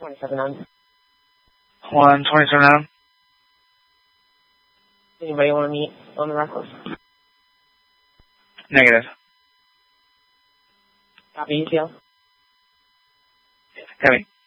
27 on. 127 on. Anybody want to meet on the Reckless? Negative. Copy, ETL. Copy.